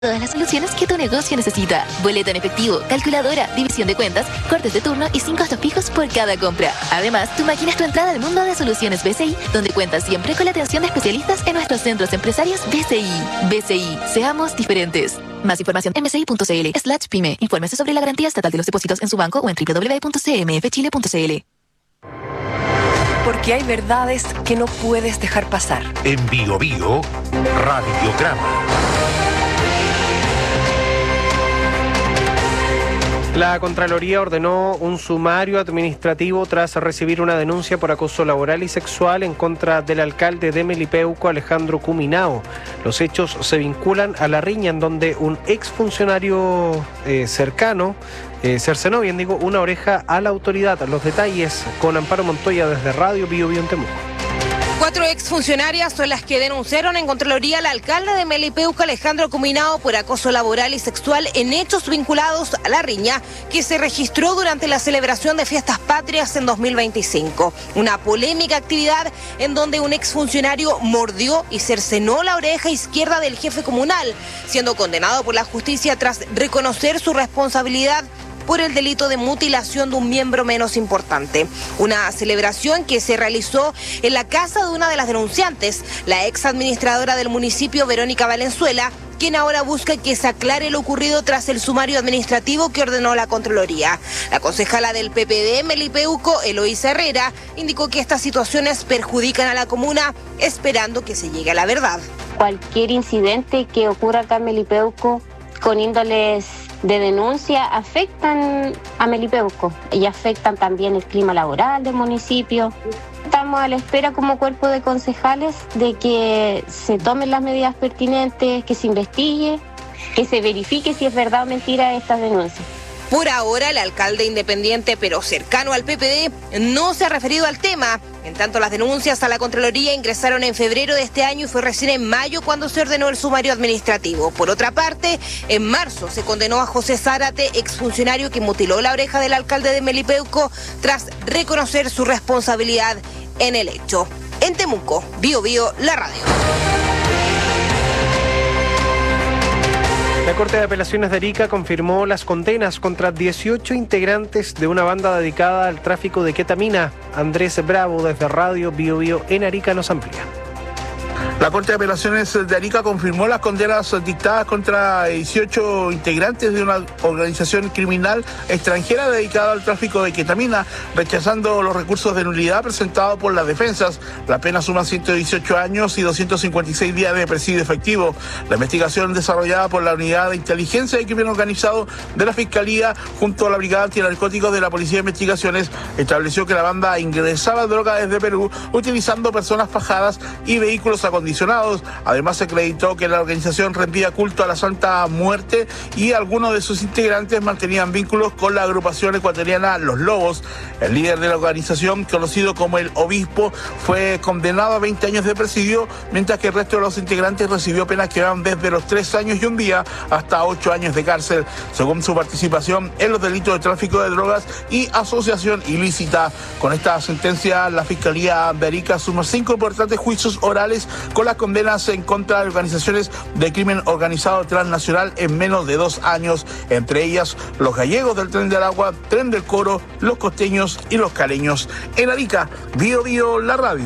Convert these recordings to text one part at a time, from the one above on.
Todas las soluciones que tu negocio necesita. Boleto en efectivo, calculadora, división de cuentas, cortes de turno y 5 costos fijos por cada compra. Además, tu máquina es tu entrada al mundo de soluciones BCI, donde cuentas siempre con la atención de especialistas en nuestros centros empresarios BCI. BCI, seamos diferentes. Más información en bci.cl/pyme. Infórmese sobre la garantía estatal de los depósitos en su banco o en www.cmfchile.cl. Porque hay verdades que no puedes dejar pasar. En Bio Bio, Radiograma. La Contraloría ordenó un sumario administrativo tras recibir una denuncia por acoso laboral y sexual en contra del alcalde de Melipeuco, Alejandro Cuminao. Los hechos se vinculan a la riña en donde un exfuncionario cercano cercenó, una oreja a la autoridad. Los detalles con Amparo Montoya desde Radio Bio Bio en Temuco. 4 exfuncionarias son las que denunciaron en Contraloría al alcalde de Melipeuco, Alejandro Cuminao, por acoso laboral y sexual en hechos vinculados a la riña que se registró durante la celebración de Fiestas Patrias en 2025. Una polémica actividad en donde un exfuncionario mordió y cercenó la oreja izquierda del jefe comunal, siendo condenado por la justicia tras reconocer su responsabilidad por el delito de mutilación de un miembro menos importante. Una celebración que se realizó en la casa de una de las denunciantes, la ex administradora del municipio, Verónica Valenzuela, quien ahora busca que se aclare lo ocurrido tras el sumario administrativo que ordenó la Contraloría. La concejala del PPD Melipeuco, Eloísa Herrera, indicó que estas situaciones perjudican a la comuna, esperando que se llegue a la verdad. Cualquier incidente que ocurra acá en Melipeuco con índoles de denuncia afectan a Melipeuco y afectan también el clima laboral del municipio. Estamos a la espera como cuerpo de concejales de que se tomen las medidas pertinentes, que se investigue, que se verifique si es verdad o mentira estas denuncias. Por ahora, el alcalde independiente, pero cercano al PPD, no se ha referido al tema. En tanto, las denuncias a la Contraloría ingresaron en febrero de este año y fue recién en mayo cuando se ordenó el sumario administrativo. Por otra parte, en marzo se condenó a José Zárate, exfuncionario que mutiló la oreja del alcalde de Melipeuco, tras reconocer su responsabilidad en el hecho. En Temuco, Bio Bio, la radio. La Corte de Apelaciones de Arica confirmó las condenas contra 18 integrantes de una banda dedicada al tráfico de ketamina. Andrés Bravo, desde Radio Bio Bio en Arica, nos amplía. La Corte de Apelaciones de Arica confirmó las condenas dictadas contra 18 integrantes de una organización criminal extranjera dedicada al tráfico de ketamina, rechazando los recursos de nulidad presentados por las defensas. La pena suma 118 años y 256 días de presidio efectivo. La investigación desarrollada por la Unidad de Inteligencia y Crimen Organizado de la Fiscalía junto a la Brigada Antinarcóticos de la Policía de Investigaciones estableció que la banda ingresaba droga desde Perú utilizando personas fajadas y vehículos acondicionados. Además, se acreditó que la organización rendía culto a la Santa Muerte y algunos de sus integrantes mantenían vínculos con la agrupación ecuatoriana Los Lobos. El líder de la organización, conocido como el Obispo, fue condenado a 20 años de presidio, mientras que el resto de los integrantes recibió penas que van desde los 3 años y un día hasta 8 años de cárcel, según su participación en los delitos de tráfico de drogas y asociación ilícita. Con esta sentencia, la Fiscalía de Arica suma 5 importantes juicios orales con las condenas en contra de organizaciones de crimen organizado transnacional en menos de 2 años, entre ellas los gallegos del Tren del Agua, Tren del Coro, los costeños y los caleños. En Arica, Bio Bio, la radio.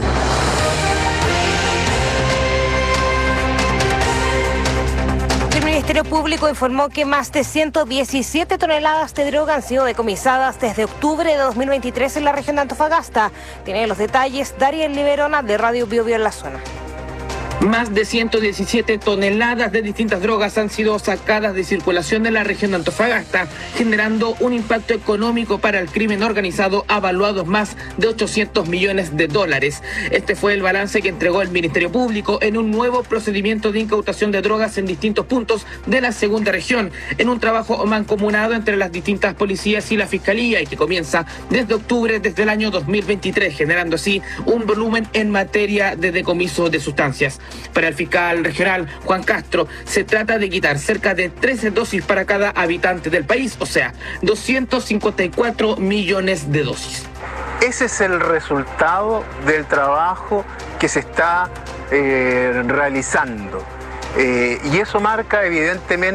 El Ministerio Público informó que más de 117 toneladas de droga han sido decomisadas desde octubre de 2023 en la región de Antofagasta. Tiene los detalles Dariel Liberona de Radio Bio Bio en la zona. Más de 117 toneladas de distintas drogas han sido sacadas de circulación en la región de Antofagasta, generando un impacto económico para el crimen organizado avaluado en más de 800 millones de dólares. Este fue el balance que entregó el Ministerio Público en un nuevo procedimiento de incautación de drogas en distintos puntos de la segunda región, en un trabajo mancomunado entre las distintas policías y la Fiscalía, y que comienza desde octubre desde el año 2023, generando así un volumen en materia de decomiso de sustancias. Para el fiscal regional Juan Castro, se trata de quitar cerca de 13 dosis para cada habitante del país, o sea, 254 millones de dosis. Ese es el resultado del trabajo que se está realizando. Y eso marca evidentemente